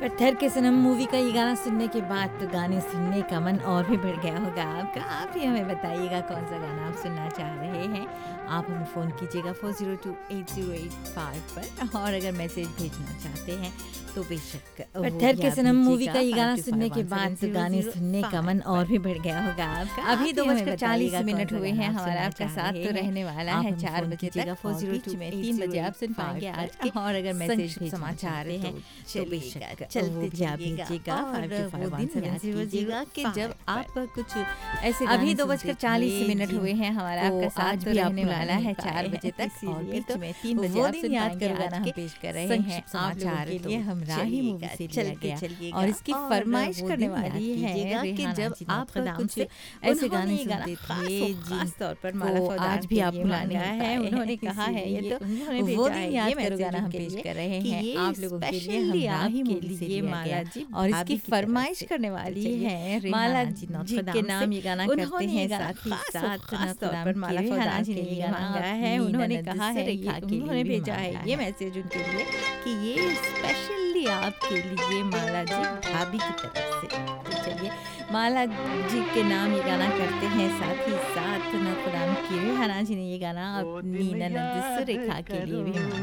पत्थर के सनम मूवी का ये गाना सुनने के बाद तो गाने सुनने का मन और भी बढ़ गया होगा आपका। आप भी हमें बताइएगा कौन सा गाना आप सुनना चाह रहे हैं। आप हमें फ़ोन कीजिएगा 402-8085 पर, और अगर मैसेज भेजना चाहते हैं तो बेशक पत्थर के सनम मूवी का ये गाना सुनने के बाद तो गाने सुनने का मन और भी बढ़ गया होगा आपका। अभी 2:40 हुए हैं। हमारा आपका साथ तो रहने वाला है 4 बजे तक। 402 में 3 बजे आप सुन पाएंगे आज के, और अगर मैसेज संक्षिप्त समाचार हैं तो बेशक चलते भी आप भेजिएगा। और वो दिन याद कीजिएगा कि जब आप कुछ ऐसे अभी गाने 2:40 हुए हैं। हमारा आपका साथ आज तो भी रहने आप वाला है बुला 4 नहीं बजे पाए तक, हैं, और इसीलिए बीच में 3 तो बजे वो आप दिन सुन याद पाएंगे करो गाना आज हम के पेश कर रहे हैं संक्षिप्त आप लोगों समाचार। के तो लिए हमराही मूवी से लिया गया। चलिएगा और इसकी और फरमाइश वो करने दिन याद वाली है कीजिएगा कि रेहाना जब जी आप नोत्र-दाम कुछ से ऐसे गाने ये गाना सुनते खास थे खास तौर पर जिनको माला फौजदार आज भी के आप लिए भुला मांगा नहीं है। पाए हैं। उन्होंने कहा है इसीलिए ये तो उन्होंने वो भेजा दिन है याद ये करो मैसेज गाना हम उनके पेश लिए कर रहे कि हैं ये आप लोगों के लिए स्पेशली आप हमराही के मूवी से लिए लिया माला गया। जी और इसकी भाभी की तरफ फरमाइश से। करने तो वाली चलिए, है माला रेहाना जी जी नोत्र-दाम के से नाम ये गाना करते उन्होंने हैं। ये गाना साथ ही खास साथ खास तौर नोत्र-दाम पर की माला रेहाना फौजदार जी के ने ये लिए गाना मांगा है। है। उन्होंने ननद कहा है सुरेखा के लिए उन्होंने भी भेजा है मांगा ये है। मैसेज उनके लिए कि ये स्पेशली आपके लिए माला जी भाभी की तरफ से। तो चलिए, माला जी के नाम ये गाना करते हैं। साथ ही साथ नोत्र-दाम की रेहाना जी ने ये गाना अपनी ननद सुरेखा के लिए भी मांगा।